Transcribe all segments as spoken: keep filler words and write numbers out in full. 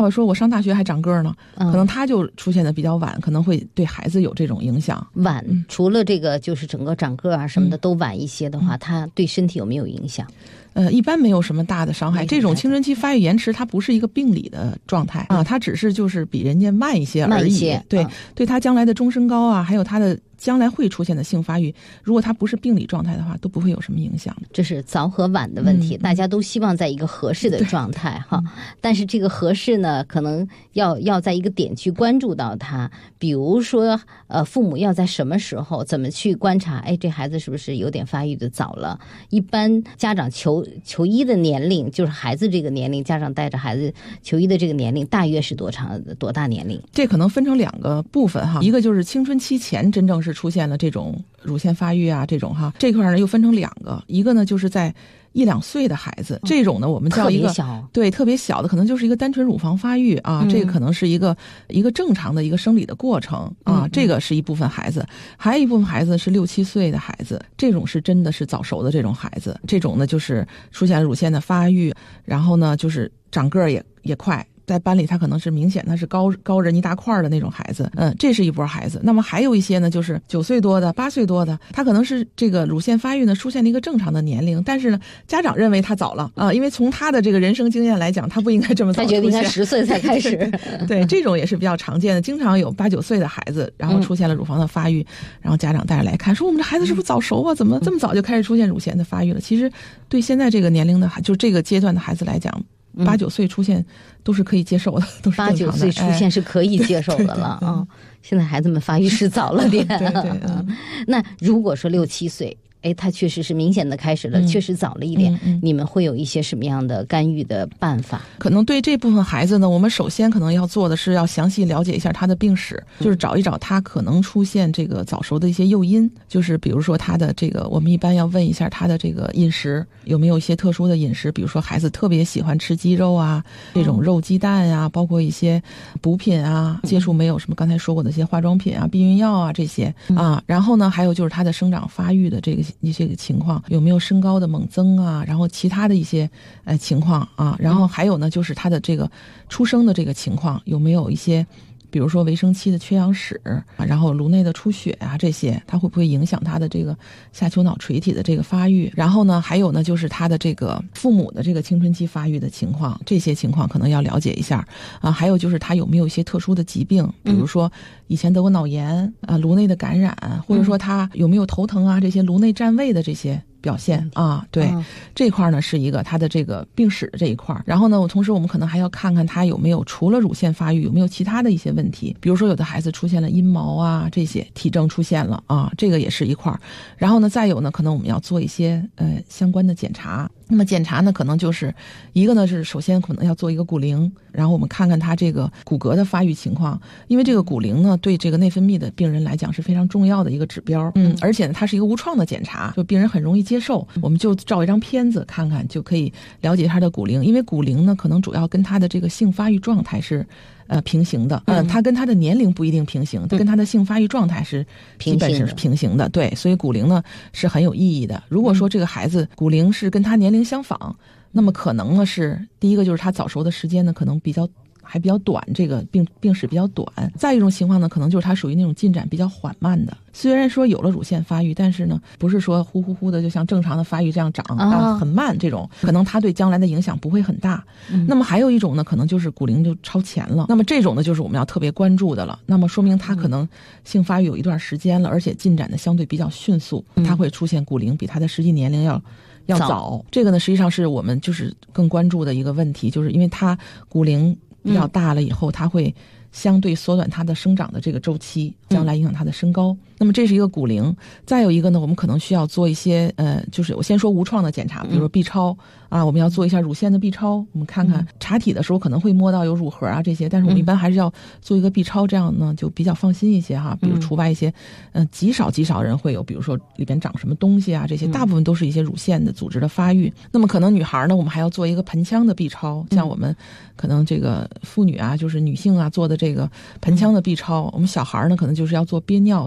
爸说我上大学还长个呢，嗯、可能他就出现的比较晚，可能会对孩子有这种影响。 晚、嗯、除了这个就是整个长个啊什么的都晚一些的话，嗯、他对身体有没有影响？ 呃，一般没有什么大的伤害。这种青春期发育延迟，它不是一个病理的状态啊，它只是就是比人家慢一些而已。 慢一些， 对、 嗯， 对他将来的终身高啊，还有他的将来会出现的性发育，如果它不是病理状态的话，都不会有什么影响。 这是早和晚的问题，嗯、大家都希望在一个合适的状态哈。但是这个合适呢，可能要要在一个点去关注到它，比如说呃，父母要在什么时候怎么去观察？哎，这孩子是不是有点发育的早了？一般家长求求医的年龄，就是孩子这个年龄，家长带着孩子求医的这个年龄，大约是多长多大年龄？ 这可能分成两个部分哈，一个就是青春期前真正是出现了这种乳腺发育啊，这种哈，这块呢又分成两个，一个呢就是在一两岁的孩子，这种呢我们叫一个特别小， 对，特别小的，可能就是一个单纯乳房发育啊，嗯、这个可能是一个一个正常的一个生理的过程啊，嗯、这个是一部分孩子，还有一部分孩子是六七岁的孩子，这种是真的是早熟的这种孩子，这种呢就是出现乳腺的发育，然后呢就是长个儿也也快。在班里他可能是明显他是高高人一大块的那种孩子，嗯，这是一波孩子。那么还有一些呢，就是九岁多的、八岁多的，他可能是这个乳腺发育呢出现了一个正常的年龄，但是呢，家长认为他早了啊、呃，因为从他的这个人生经验来讲，他不应该这么早出现， 他觉得应该十岁才开始。 对, 对，这种也是比较常见的，经常有八九岁的孩子，然后出现了乳房的发育，嗯、然后家长带着来看，说我们这孩子是不是早熟啊？怎么这么早就开始出现乳腺的发育了？其实对现在这个年龄的，就这个阶段的孩子来讲。八九岁出现都是可以接受的，都是正常的。 八九岁出现是可以接受的了啊、嗯！现在孩子们发育是早了点。 对对对嗯、 那如果说六七岁，哎，他确实是明显的开始了，嗯、确实早了一点、嗯嗯。你们会有一些什么样的干预的办法？ 可能对这部分孩子呢，我们首先可能要做的是要详细了解一下他的病史，嗯、就是找一找他可能出现这个早熟的一些诱因，就是比如说他的这个，我们一般要问一下他的这个饮食有没有一些特殊的饮食，比如说孩子特别喜欢吃鸡肉啊，这种肉鸡蛋啊，包括一些补品啊，接触没有什么刚才说过的一些化妆品啊、避孕药啊这些啊。然后呢，还有就是他的生长发育的这个一些情况，有没有身高的猛增啊，然后其他的一些呃情况啊，然后还有呢就是他的这个出生的这个情况有没有一些比如说维生期的缺氧史啊，然后颅内的出血啊，这些它会不会影响他的这个下丘脑垂体的这个发育？然后呢，还有呢就是他的这个父母的这个青春期发育的情况，这些情况可能要了解一下啊。还有就是他有没有一些特殊的疾病，比如说以前得过脑炎啊、颅内的感染，或者说他有没有头疼啊，这些颅内占位的这些表现啊，对、嗯、这块呢是一个他的这个病史的这一块。然后呢，我同时我们可能还要看看他有没有除了乳腺发育有没有其他的一些问题，比如说有的孩子出现了阴毛啊，这些体征出现了啊，这个也是一块。然后呢，再有呢，可能我们要做一些呃相关的检查。那么检查呢，可能就是一个呢是首先可能要做一个骨龄，然后我们看看他这个骨骼的发育情况，因为这个骨龄呢对这个内分泌的病人来讲是非常重要的一个指标，嗯，而且呢它是一个无创的检查，就病人很容易接受，我们就照一张片子看看就可以了解他的骨龄，因为骨龄呢可能主要跟他的这个性发育状态是呃平行的，嗯，他跟他的年龄不一定平行，他跟他的性发育状态是基本上是平行的，对，所以骨龄呢是很有意义的。如果说这个孩子骨龄是跟他年龄相仿，那么可能呢是第一个就是他早熟的时间呢可能比较还比较短，这个病病史比较短。再一种情况呢，可能就是它属于那种进展比较缓慢的。虽然说有了乳腺发育，但是呢，不是说呼呼呼的就像正常的发育这样长，啊，很慢，这种可能它对将来的影响不会很大。嗯、那么还有一种呢，可能就是骨龄就超前了。那么这种呢，就是我们要特别关注的了。那么说明它可能性发育有一段时间了，而且进展的相对比较迅速，它会出现骨龄比它的实际年龄要。要早，早这个呢，实际上是我们就是更关注的一个问题，就是因为它骨龄比较大了以后，它会相对缩短它的生长的这个周期，将来影响它的身高。嗯、那么这是一个骨龄，再有一个呢，我们可能需要做一些呃，就是我先说无创的检查，比如说 B 超啊，我们要做一下乳腺的 B 超，我们看看查体的时候可能会摸到有乳核啊这些，但是我们一般还是要做一个 B 超，这样呢就比较放心一些哈。比如除外一些，嗯、呃，极少极少人会有，比如说里边长什么东西啊这些，大部分都是一些乳腺的组织的发育。那么可能女孩呢，我们还要做一个盆腔的 B 超，像我们可能这个妇女啊，就是女性啊做的这个盆腔的 B 超，我们小孩呢可能就是要做憋尿这样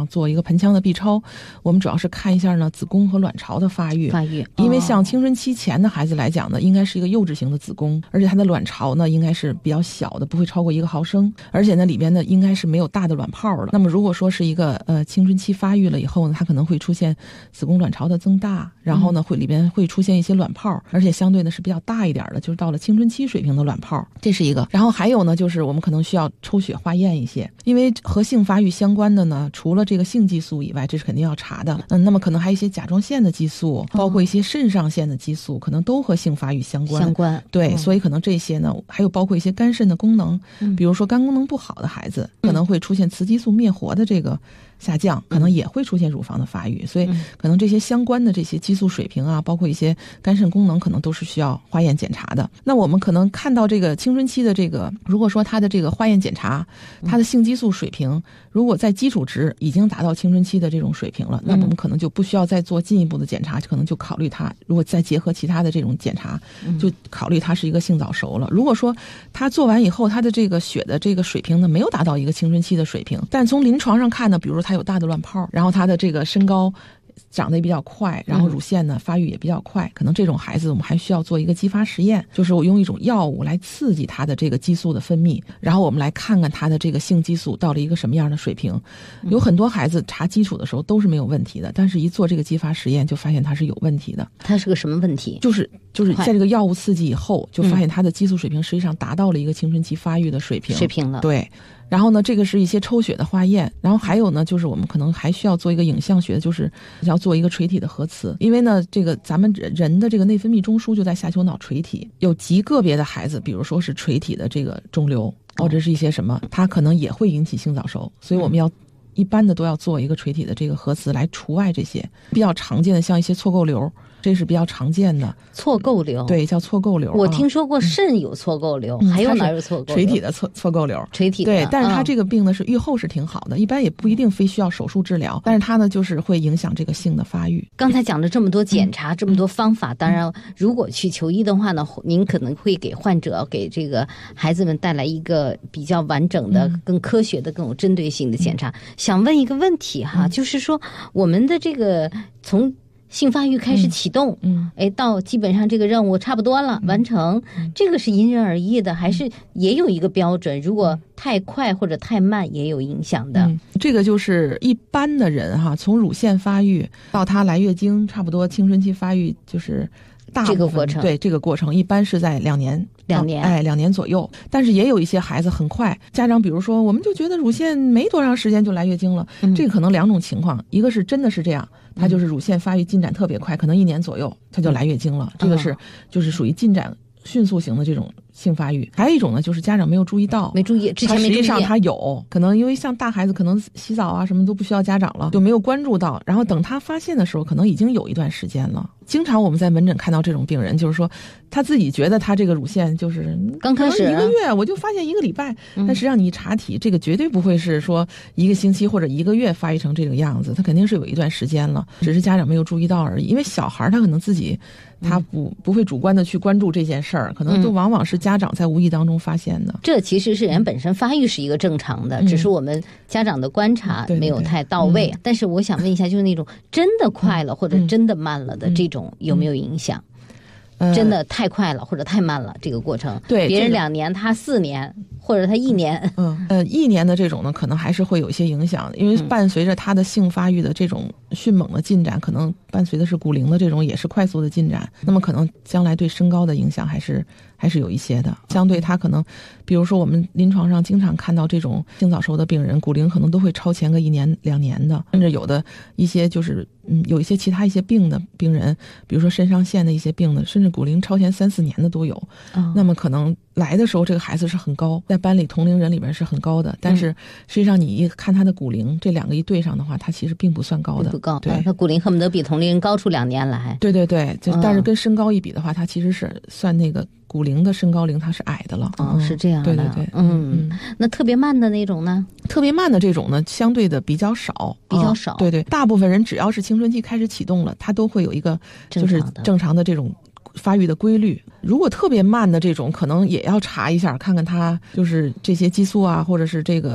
上做一个盆腔的 B 超，我们主要是看一下呢子宫和卵巢的发育。 发育， 因为像青春期前的孩子来讲呢，应该是一个幼稚型的子宫，而且它的卵巢呢应该是比较小的，不会超过一个毫升，而且呢里边呢应该是没有大的卵泡的。那么如果说是一个呃青春期发育了以后呢，它可能会出现子宫卵巢的增大，然后呢会里边会出现一些卵泡，而且相对呢是比较大一点的，就是到了青春期水平的卵泡，这是一个。然后还有呢就是我们可能需要抽血化验一些，因为和性发育相关的呢，除了这个性激素以外，这是肯定要查的。嗯，那么可能还有一些甲状腺的激素，包括一些肾上腺的激素，可能都和性发育相关。 相关， 对、 嗯， 所以可能这些呢，还有包括一些肝肾的功能， 嗯、 比如说肝功能不好的孩子，可能会出现雌激素灭活的这个下降，可能也会出现乳房的发育，所以可能这些相关的这些激素水平啊，包括一些肝肾功能，可能都是需要化验检查的。那我们可能看到这个青春期的这个，如果说他的这个化验检查，他的性激素水平如果在基础值已经达到青春期的这种水平了，那我们可能就不需要再做进一步的检查，可能就考虑他，如果再结合其他的这种检查，就考虑他是一个性早熟了。如果说他做完以后，他的这个血的这个水平呢没有达到一个青春期的水平，但从临床上看呢，比如说他有大的卵泡，然后他的这个身高长得也比较快，然后乳腺呢发育也比较快，可能这种孩子我们还需要做一个激发实验，就是我用一种药物来刺激他的这个激素的分泌，然后我们来看看他的这个性激素到了一个什么样的水平。有很多孩子查基础的时候都是没有问题的，但是一做这个激发实验就发现他是有问题的。 他是个什么问题？ 就是就是在这个药物刺激以后，就发现他的激素水平实际上达到了一个青春期发育的水平水平了。 对。然后呢，这个是一些抽血的化验，然后还有呢，就是我们可能还需要做一个影像学，就是要做一个垂体的核磁，因为呢，这个咱们人的这个内分泌中枢就在下丘脑垂体，有极个别的孩子，比如说是垂体的这个肿瘤，或者是一些什么，它可能也会引起性早熟，所以我们要一般的都要做一个垂体的这个核磁来除外这些比较常见的，像一些错构瘤。这是比较常见的错构瘤， 对，叫错构瘤。 我听说过肾有错构瘤， 嗯、 还有哪有错构瘤？ 垂体的错错构瘤， 垂体的。 对，但是它这个病呢是预后是挺好的，嗯、一般也不一定非需要手术治疗，但是它呢就是会影响这个性的发育。 刚才讲了这么多检查，嗯、这么多方法，当然如果去求医的话呢，您可能会给患者、给这个孩子们带来一个比较完整的、嗯、更科学的、更有针对性的检查。嗯、想问一个问题哈，嗯、就是说我们的这个从性发育开始启动， 嗯， 哎，到基本上这个任务差不多了，嗯、完成，嗯、这个是因人而异的，还是也有一个标准？如果太快或者太慢，也有影响的。 嗯、这个就是一般的人哈，从乳腺发育到他来月经，差不多青春期发育就是大部分这个过程， 对这个过程一般是在两年。 两年， 哎，两年左右。但是也有一些孩子很快，家长比如说，我们就觉得乳腺没多长时间就来月经了，嗯、这个可能两种情况，一个是真的是这样，他就是乳腺发育进展特别快，可能一年左右他就来月经了，嗯、这个是就是属于进展迅速型的这种性发育。还有一种呢，就是家长没有注意到， 没注意，之前没注意， 实际上他有可能因为像大孩子可能洗澡啊什么都不需要家长了，就没有关注到，然后等他发现的时候，可能已经有一段时间了。经常我们在门诊看到这种病人，就是说他自己觉得他这个乳腺就是刚开始一个月，我就发现一个礼拜，嗯、但实际上你一查体，这个绝对不会是说一个星期或者一个月发育成这个样子，他肯定是有一段时间了，只是家长没有注意到而已。因为小孩他可能自己他不不会主观的去关注这件事儿，可能都往往是家长在无意当中发现的。 嗯、这其实是人本身发育是一个正常的，嗯、只是我们家长的观察没有太到位。 对对对嗯、 但是我想问一下，就是那种真的快了、嗯、或者真的慢了的这种有没有影响？嗯、真的太快了或者太慢了，这个过程， 对别人两年，他四年，或者他一年， 嗯呃，一年的这种呢，可能还是会有一些影响，因为伴随着他的性发育的这种迅猛的进展，可能伴随的是骨龄的这种也是快速的进展，那么可能将来对身高的影响还是还是有一些的。相对他可能，比如说我们临床上经常看到这种性早熟的病人，骨龄可能都会超前个一年两年的，甚至有的一些就是嗯有一些其他一些病的病人，比如说肾上腺的一些病的，甚至骨龄超前三四年的都有。 哦、 那么可能来的时候这个孩子是很高，在班里同龄人里边是很高的，但是实际上你一看他的骨龄，这两个一对上的话，他其实并不算高的， 不高， 对， 他骨龄恨不得比同龄人高出两年来。 对对对，就但是跟身高一比的话，他其实是算那个骨龄的身高龄，他是矮的了。 哦，嗯、是这样的。 对对对， 嗯，嗯那特别慢的那种呢？ 特别慢的这种呢，相对的比较少， 比较少。 嗯、对对，大部分人只要是青春期开始启动了，他都会有一个就是正常的这种发育的规律。如果特别慢的这种，可能也要查一下，看看他就是这些激素啊，或者是这个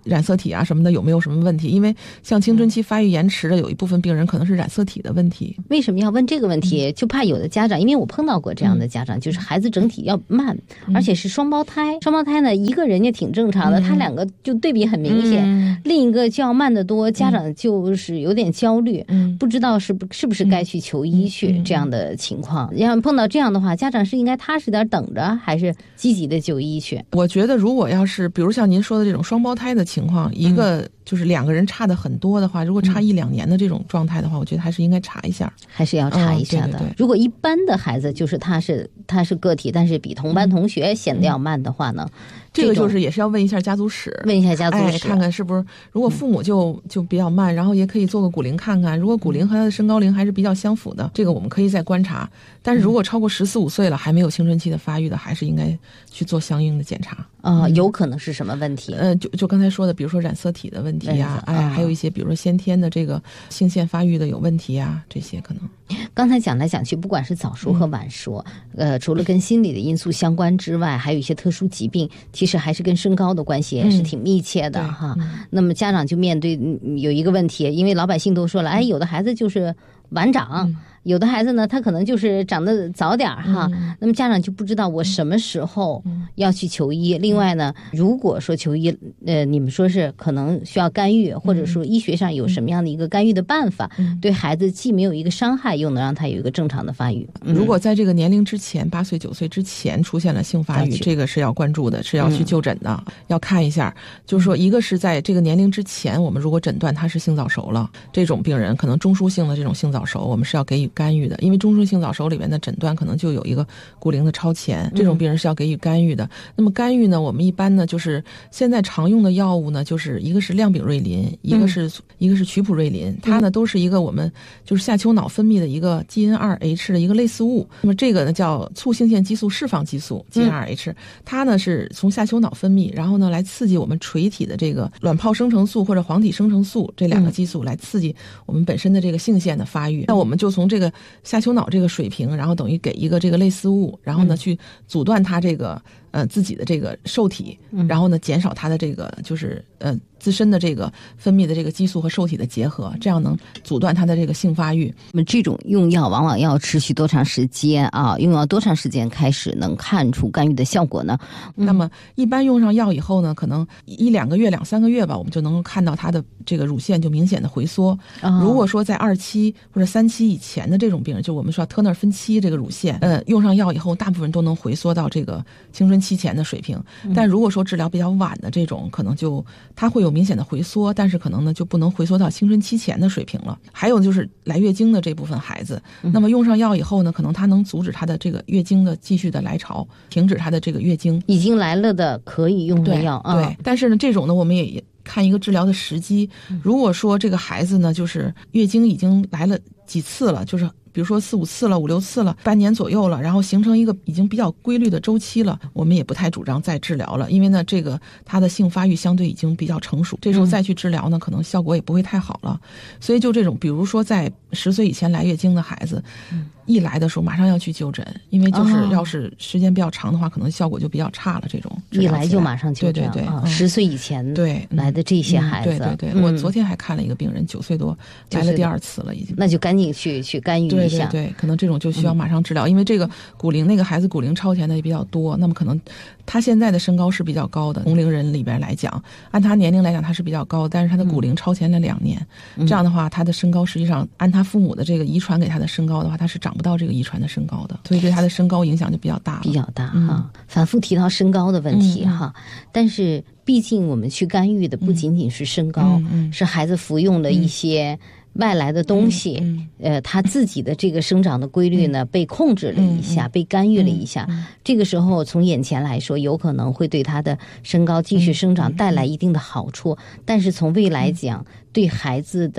染色体啊什么的有没有什么问题，因为像青春期发育延迟的有一部分病人可能是染色体的问题。 为什么要问这个问题？就怕有的家长，因为我碰到过这样的家长，嗯、就是孩子整体要慢，嗯、而且是双胞胎。双胞胎呢，一个人家挺正常的，嗯、他两个就对比很明显，嗯、另一个就要慢得多，家长就是有点焦虑，嗯、不知道是不是不是该去求医去、嗯、这样的情况。要碰到这样的话，家长是应该踏实点等着，还是积极的就医去？ 我觉得如果要是比如像您说的这种双胞胎的情况，一个就是两个人差的很多的话，如果差一两年的这种状态的话，我觉得还是应该查一下， 还是要查一下的。嗯、对对对， 如如果一般的孩子就是他是他是个体，但是比同班同学显得要慢的话呢？嗯这个就是也是要问一下家族史， 问一下家族史， 哎，看看是不是如果父母就、嗯、就比较慢，然后也可以做个骨龄看看，如果骨龄和他的身高龄还是比较相符的，这个我们可以再观察。但是如果超过十四五岁了还没有青春期的发育的，还是应该去做相应的检查啊、呃。有可能是什么问题？ 呃，就就刚才说的，比如说染色体的问题啊，哎，啊、还有一些比如说先天的这个性腺发育的有问题啊，这些可能。 刚才讲来讲去，不管是早熟和晚熟，嗯、呃，除了跟心理的因素相关之外，还有一些特殊疾病，其实还是跟身高的关系也是挺密切的、嗯、哈、嗯。那么家长就面对有一个问题，因为老百姓都说了，哎，有的孩子就是晚长。嗯，有的孩子呢，他可能就是长得早点哈、嗯，那么家长就不知道我什么时候要去求医。嗯、另外呢，如果说求医，呃，你们说是可能需要干预，或者说医学上有什么样的一个干预的办法，嗯、对孩子既没有一个伤害，又能让他有一个正常的发育。 嗯、如果在这个年龄之前，八岁九岁之前出现了性发育，这个是要关注的，是要去就诊的，嗯、要看一下。就是说，一个是在这个年龄之前，我们如果诊断他是性早熟了，这种病人可能中枢性的这种性早熟，我们是要给予干预的，因为中枢性早熟里面的诊断可能就有一个骨龄的超前，这种病人是要给予干预的。嗯、那么干预呢，我们一般呢就是现在常用的药物呢，就是一个是亮丙瑞林，一个是、嗯、一个是曲普瑞林，它呢都是一个我们就是下丘脑分泌的一个 G N 二 H 的一个类似物。那么这个呢叫促性腺激素释放激素 G N 二 H，、嗯、它呢是从下丘脑分泌，然后呢来刺激我们垂体的这个卵泡生成素或者黄体生成素这两个激素，来刺激我们本身的这个性腺的发育。嗯、那我们就从这个下丘脑这个水平，然后等于给一个这个类似物，然后呢去阻断它这个呃自己的这个受体，然后呢减少它的这个就是呃自身的这个分泌的这个激素和受体的结合，这样能阻断它的这个性发育。 那么这种用药往往要持续多长时间啊？用药多长时间开始能看出干预的效果呢？ 嗯、那么一般用上药以后呢，可能一两个月、两三个月吧，我们就能够看到它的这个乳腺就明显的回缩。哦、如果说在二期或者三期以前的这种病人，就我们说特纳尔分期这个乳腺，呃，用上药以后，大部分都能回缩到这个青春期前的水平。但如果说治疗比较晚的这种，可能就它会有明显的回缩，但是可能呢就不能回缩到青春期前的水平了。还有就是来月经的这部分孩子，那么用上药以后呢，可能它能阻止他的这个月经的继续的来潮，停止他的这个月经。 已经来了的可以用的药， 对，对、嗯。但是呢，这种呢我们也看一个治疗的时机。如果说这个孩子呢，就是月经已经来了几次了，就是比如说四五次了、五六次了、半年左右了，然后形成一个已经比较规律的周期了，我们也不太主张再治疗了，因为呢，这个他的性发育相对已经比较成熟，这时候再去治疗呢，可能效果也不会太好了。所以就这种，比如说在十岁以前来月经的孩子，一来的时候马上要去就诊，因为就是要是时间比较长的话，可能效果就比较差了。这种一来就马上就诊， 对对对， 十、嗯、岁以前对来的这些孩子， 嗯、对对对、嗯，我昨天还看了一个病人，九岁多来了第二次了，已经， 那就赶紧去去干预一下。 对对对，可能这种就需要马上治疗，嗯、因为这个骨龄那个孩子骨龄超前的也比较多，那么可能他现在的身高是比较高的，同龄人里边来讲，按他年龄来讲他是比较高，但是他的骨龄超前了两年，嗯、这样的话他的身高实际上按他父母的这个遗传给他的身高的话，他是长不到这个遗传的身高的，所以对他的身高影响就比较大了， 比较大哈、嗯。反复提到身高的问题哈、嗯，但是毕竟我们去干预的不仅仅是身高，嗯嗯、是孩子服用的一些外来的东西，嗯嗯、呃，他自己的这个生长的规律呢、嗯、被控制了一下，嗯、被干预了一下、嗯嗯。这个时候从眼前来说，有可能会对他的身高继续生长带来一定的好处，嗯、但是从未来讲，对孩子的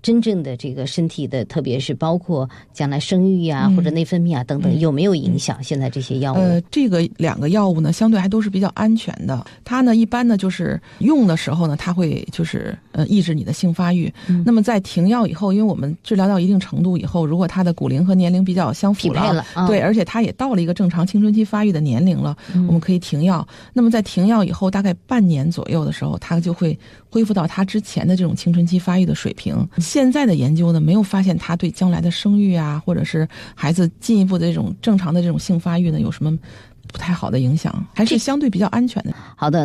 真正的这个身体的，特别是包括将来生育啊、 嗯、 或者内分泌啊等等， 嗯、 有没有影响？现在这些药物？ 呃，这个两个药物呢，相对还都是比较安全的。它呢，一般呢就是用的时候呢，它会就是呃抑制你的性发育。嗯、那么在停药以后，因为我们治疗到一定程度以后，如果它的骨龄和年龄比较相符了， 匹配了，嗯、 对，而且它也到了一个正常青春期发育的年龄了，嗯、我们可以停药。那么在停药以后，大概半年左右的时候，它就会恢复到它之前的这种青春期发育的水平。现在的研究呢，没有发现它对将来的生育啊，或者是孩子进一步的这种正常的这种性发育呢，有什么不太好的影响，还是相对比较安全的。 好的。